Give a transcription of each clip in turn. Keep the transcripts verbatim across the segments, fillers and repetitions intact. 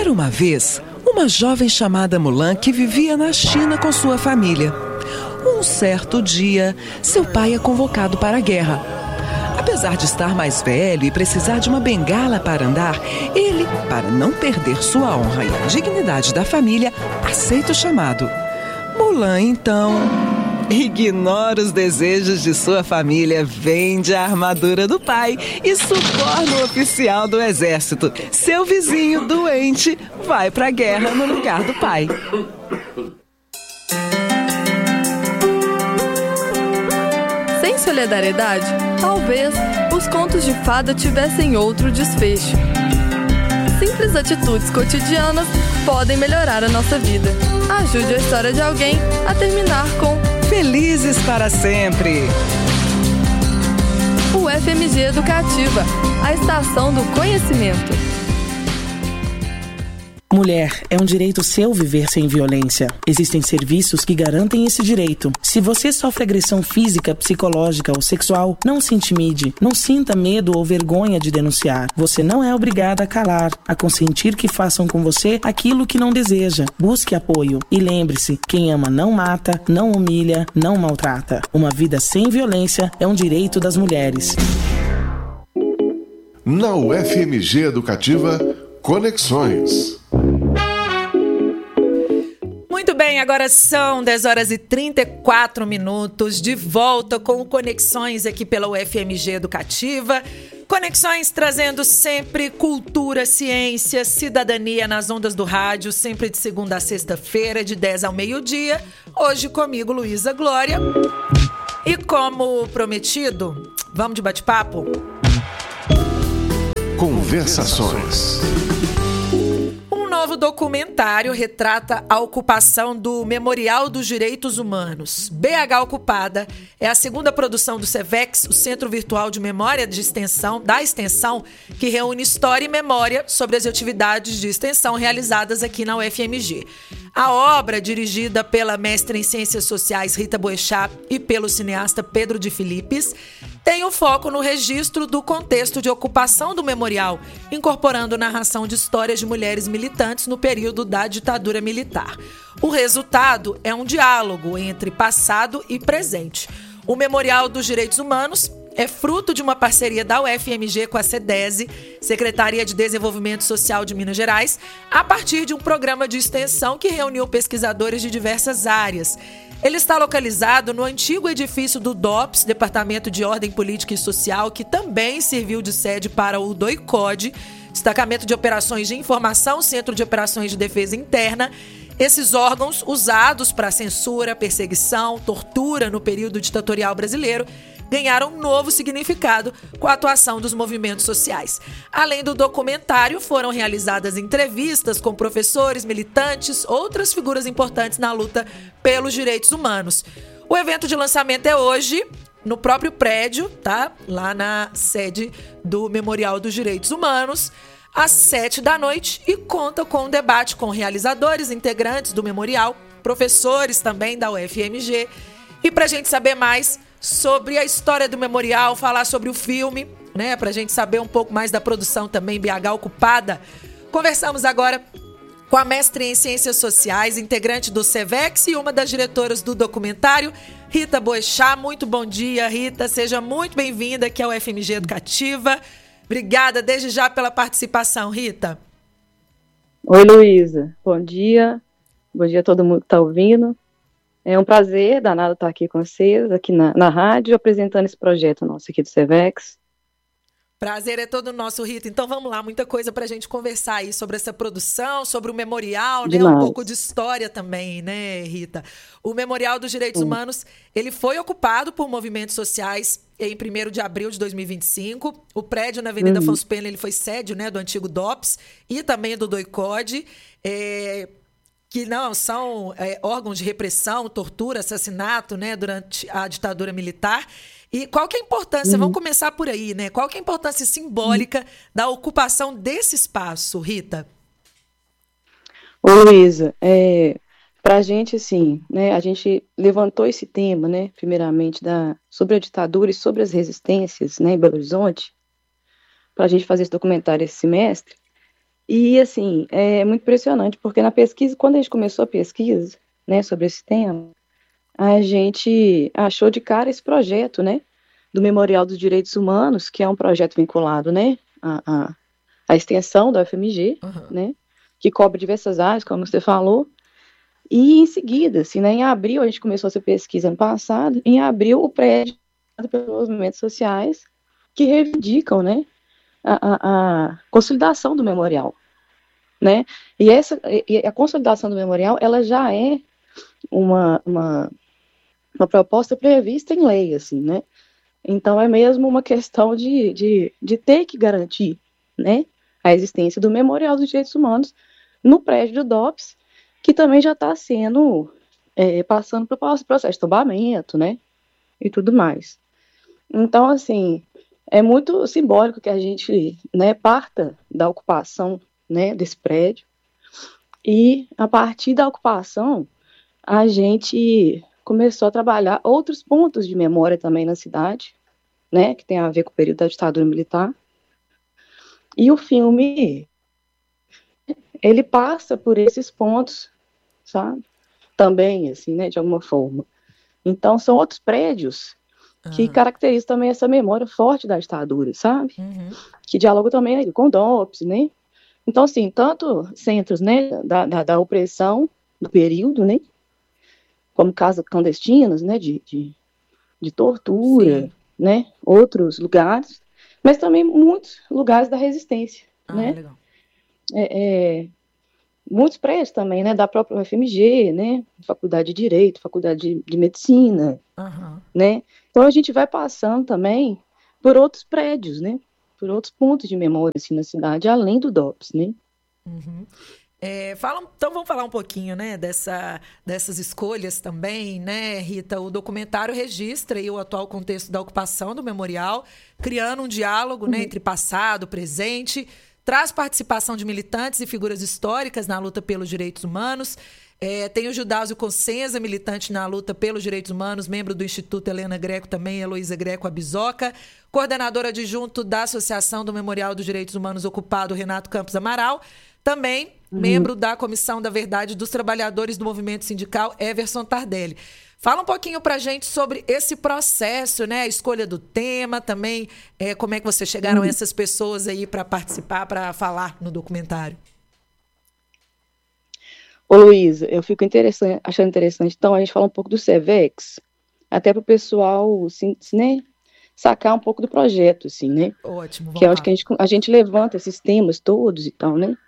Era uma vez uma jovem chamada Mulan que vivia na China com sua família. Um certo dia, seu pai é convocado para a guerra. Apesar de estar mais velho e precisar de uma bengala para andar, ele, para não perder sua honra e a dignidade da família, aceita o chamado. Mulan, então, ignora os desejos de sua família, vende a armadura do pai e suborna o oficial do exército. Seu vizinho doente vai para a guerra no lugar do pai. Sem solidariedade, talvez os contos de fada tivessem outro desfecho. Simples atitudes cotidianas podem melhorar a nossa vida. Ajude a história de alguém a terminar com Felizes para sempre. O F M G Educativa, a estação do conhecimento. Mulher, é um direito seu viver sem violência. Existem serviços que garantem esse direito. Se você sofre agressão física, psicológica ou sexual, não se intimide. Não sinta medo ou vergonha de denunciar. Você não é obrigada a calar, a consentir que façam com você aquilo que não deseja. Busque apoio. E lembre-se, quem ama não mata, não humilha, não maltrata. Uma vida sem violência é um direito das mulheres. Na U F M G Educativa, Conexões. Muito bem, agora são dez horas e trinta e quatro minutos, de volta com Conexões aqui pela U F M G Educativa. Conexões trazendo sempre cultura, ciência, cidadania nas ondas do rádio, sempre de segunda a sexta-feira, de dez ao meio-dia. Hoje comigo, Luísa Glória. E como prometido, vamos de bate-papo? Conversações. Um novo documentário retrata a ocupação do Memorial dos Direitos Humanos. B H Ocupada é a segunda produção do CEVEX, o Centro Virtual de Memória de Extensão, da Extensão, que reúne história e memória sobre as atividades de extensão realizadas aqui na U F M G. A obra, dirigida pela mestra em Ciências Sociais Rita Boechat e pelo cineasta Pedro de Filipes, tem o foco no registro do contexto de ocupação do memorial, incorporando narração de histórias de mulheres militantes no período da ditadura militar. O resultado é um diálogo entre passado e presente. O Memorial dos Direitos Humanos é fruto de uma parceria da U F M G com a SEDESE, Secretaria de Desenvolvimento Social de Minas Gerais, a partir de um programa de extensão que reuniu pesquisadores de diversas áreas. Ele está localizado no antigo edifício do D O P S, Departamento de Ordem Política e Social, que também serviu de sede para o DOICODE, Destacamento de Operações de Informação, Centro de Operações de Defesa Interna. Esses órgãos, usados para censura, perseguição, tortura no período ditatorial brasileiro, ganharam um novo significado com a atuação dos movimentos sociais. Além do documentário, foram realizadas entrevistas com professores, militantes, outras figuras importantes na luta pelos direitos humanos. O evento de lançamento é hoje, no próprio prédio, tá? Lá na sede do Memorial dos Direitos Humanos, às sete da noite, e conta com um debate com realizadores, integrantes do memorial, professores também da U F M G. E para a gente saber mais sobre a história do memorial, falar sobre o filme, né, para a gente saber um pouco mais da produção também, B H Ocupada, conversamos agora com a mestre em Ciências Sociais, integrante do CEVEX e uma das diretoras do documentário, Rita Boechat. Muito bom dia, Rita. Seja muito bem-vinda aqui ao F M G Educativa. Obrigada desde já pela participação, Rita. Oi, Luísa. Bom dia. Bom dia a todo mundo que está ouvindo. É um prazer danado estar aqui com vocês, aqui na, na rádio, apresentando esse projeto nosso aqui do CEVEX. Prazer é todo nosso, Rita. Então vamos lá, muita coisa para a gente conversar aí sobre essa produção, sobre o memorial, né? Um pouco de história também, né, Rita? O Memorial dos Direitos Sim. Humanos, ele foi ocupado por movimentos sociais em primeiro de abril de dois mil e vinte e cinco. O prédio na Avenida uhum. Afonso Pena, ele foi sede, né, do antigo D O P S e também do DOICODE, é, que não são é, órgãos de repressão, tortura, assassinato, né, durante a ditadura militar. E qual que é a importância, uhum. vamos começar por aí, né? Qual que é a importância simbólica uhum. da ocupação desse espaço, Rita? Ô, Luísa, é, para a gente, assim, né, a gente levantou esse tema, né, primeiramente, da, sobre a ditadura e sobre as resistências, né, em Belo Horizonte, para a gente fazer esse documentário esse semestre, E, assim, é muito impressionante, porque na pesquisa, quando a gente começou a pesquisa, né, sobre esse tema, a gente achou de cara esse projeto, né, do Memorial dos Direitos Humanos, que é um projeto vinculado, né, à, à, à extensão da U F M G, uhum. né, que cobre diversas áreas, como você falou, e em seguida, assim, né, em abril, a gente começou essa pesquisa ano passado, em abril o prédio pelos movimentos sociais que reivindicam, né, a, a, a consolidação do memorial, né, e, essa, e a consolidação do memorial, ela já é uma, uma, uma proposta prevista em lei, assim, né, então é mesmo uma questão de, de, de ter que garantir, né, a existência do Memorial dos Direitos Humanos no prédio do D O P S, que também já está sendo, é, passando pelo processo de tombamento, né, e tudo mais. Então, assim, é muito simbólico que a gente, né, parta da ocupação, né, desse prédio, e a partir da ocupação, a gente começou a trabalhar outros pontos de memória também na cidade, né, que tem a ver com o período da ditadura militar, e o filme, ele passa por esses pontos, sabe, também, assim, né, de alguma forma. Então, são outros prédios que uhum. caracterizam também essa memória forte da ditadura, sabe? Uhum. Que dialoga também, né, com o D O P S, né? Então, assim, tanto centros, né, da, da, da opressão do período, né, como casas clandestinas, né, de, de, de tortura, Sim. né, outros lugares, mas também muitos lugares da resistência, ah, né? Legal. É, é, muitos prédios também, né, da própria U F M G, né, Faculdade de Direito, Faculdade de, de Medicina, uhum. né, então a gente vai passando também por outros prédios, né, por outros pontos de memória, assim, na cidade, além do D O P S, né. Uhum. É, fala, então vamos falar um pouquinho, né, dessa, dessas escolhas também, né, Rita? O documentário registra aí o atual contexto da ocupação do memorial, criando um diálogo, uhum. né, entre passado, presente, traz participação de militantes e figuras históricas na luta pelos direitos humanos. É, tem o Judásio Cossenza, militante na luta pelos direitos humanos, membro do Instituto Helena Greco também, Heloísa Greco Abizoca, coordenadora adjunto da Associação do Memorial dos Direitos Humanos Ocupado, Renato Campos Amaral, também uhum. membro da Comissão da Verdade dos Trabalhadores do Movimento Sindical, Everson Tardelli. Fala um pouquinho pra gente sobre esse processo, né? A escolha do tema também, é, como é que vocês chegaram a essas pessoas aí para participar, para falar no documentário. Ô, Luísa, eu fico interessante, achando interessante, então, a gente fala um pouco do SEVEX, até para o pessoal, assim, né, sacar um pouco do projeto, assim, né? Ótimo, vamos Que eu lá. acho que a gente, a gente levanta esses temas todos e tal, né?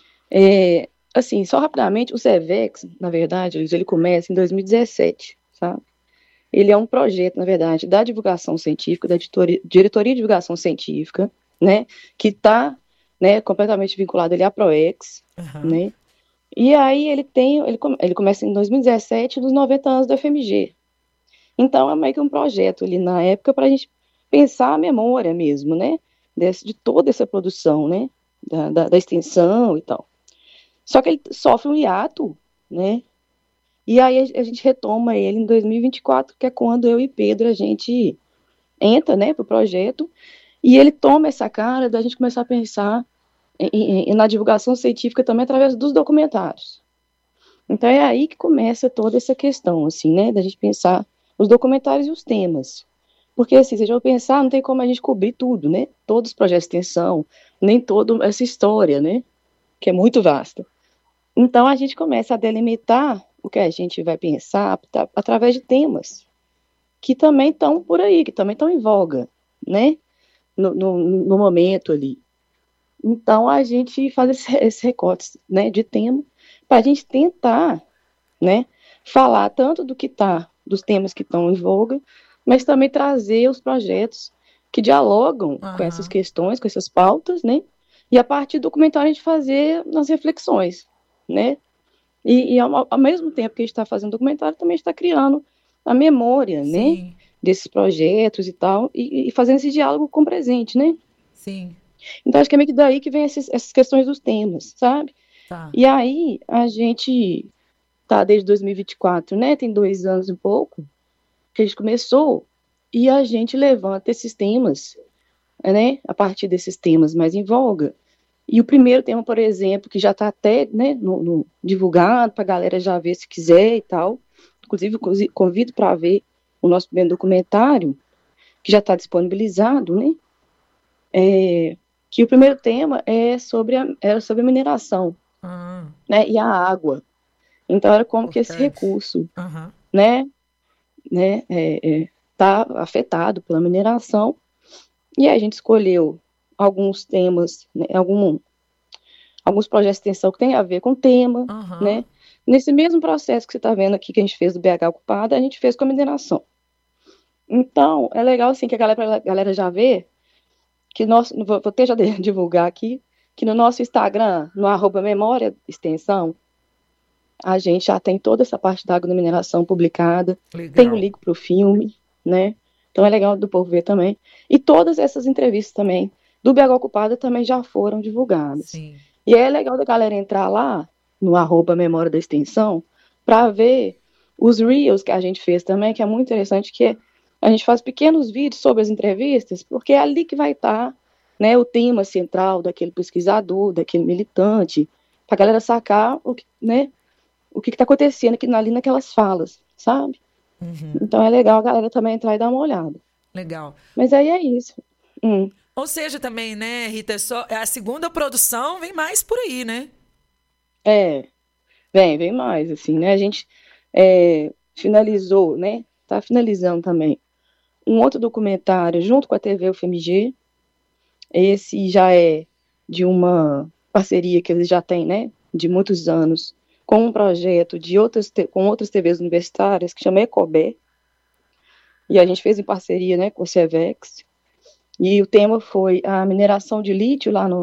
É, assim, só rapidamente, o SEVEX, na verdade, Luísa, ele começa em dois mil e dezessete, sabe? Ele é um projeto, na verdade, da divulgação científica, da diretoria, diretoria de divulgação científica, né, que está, né, completamente vinculado ali à PROEX, uhum. né, e aí ele tem, ele, ele começa em dois mil e dezessete, nos noventa anos do F M G. Então é meio que um projeto ali na época para a gente pensar a memória mesmo, né, desse, de toda essa produção, né, da, da, da extensão e tal. Só que ele sofre um hiato, né, e aí a gente retoma ele em dois mil e vinte e quatro, que é quando eu e Pedro, a gente entra, né, pro projeto, e ele toma essa cara da gente começar a pensar em, em, na divulgação científica também através dos documentários. Então é aí que começa toda essa questão, assim, né, da gente pensar os documentários e os temas. Porque, assim, se a gente for pensar, não tem como a gente cobrir tudo, né, todos os projetos de extensão, nem toda essa história, né, que é muito vasta. Então a gente começa a delimitar o que a gente vai pensar através de temas que também estão por aí, que também estão em voga, né, no, no, no momento ali. Então, a gente faz esse, esse recorte, né, de tema, para a gente tentar, né, falar tanto do que está, dos temas que estão em voga, mas também trazer os projetos que dialogam uhum. com essas questões, com essas pautas, né, e a partir do documentário a gente fazer as reflexões, né, E, e ao, ao mesmo tempo que a gente está fazendo documentário, também está criando a memória, Sim. né, desses projetos e tal, e, e fazendo esse diálogo com o presente, né? Sim. Então, acho que é meio que daí que vem esses, essas questões dos temas, sabe? Tá. E aí, a gente tá desde dois mil e vinte e quatro, né, tem dois anos e pouco, que a gente começou, e a gente levanta esses temas, né, a partir desses temas mais em voga, E o primeiro tema, por exemplo, que já está até, né, no, no, divulgado para a galera já ver se quiser e tal, inclusive convido para ver o nosso primeiro documentário, que já está disponibilizado, né, é, que o primeiro tema é sobre a, era sobre a mineração, uhum. né, e a água. Então era como Importante. que esse recurso, uhum. né, né, é, é, tá afetado pela mineração, e aí a gente escolheu alguns temas, né, algum, alguns projetos de extensão que tem a ver com o tema, uhum. né, nesse mesmo processo que você está vendo aqui, que a gente fez do B H Ocupado, a gente fez com a mineração. Então, é legal, assim, que a galera, a galera já vê, que nós, vou até já divulgar aqui, que no nosso Instagram, no arroba memória extensão, a gente já tem toda essa parte da água da mineração publicada, legal. Tem o link para o filme, né, então é legal do povo ver também. E todas essas entrevistas também do B H Ocupado também já foram divulgadas. Sim. E é legal da galera entrar lá, no arroba memória da extensão, para ver os reels que a gente fez também, que é muito interessante, que a gente faz pequenos vídeos sobre as entrevistas, porque é ali que vai estar, né, o tema central daquele pesquisador, daquele militante, para a galera sacar o que, né, o que está acontecendo aqui, ali naquelas falas, sabe? Uhum. Então é legal a galera também entrar e dar uma olhada. Legal. Mas aí é isso. Hum. Ou seja, também, né, Rita, só, a segunda produção vem mais por aí, né? É, vem, vem mais, assim, né? A gente é, finalizou, né? Tá finalizando também um outro documentário junto com a T V U F M G. Esse já é de uma parceria que eles já têm, né? De muitos anos, com um projeto de outras, com outras T Vs universitárias que chama Ecobé. E a gente fez em parceria, né, com o CEVEX. E o tema foi a mineração de lítio lá no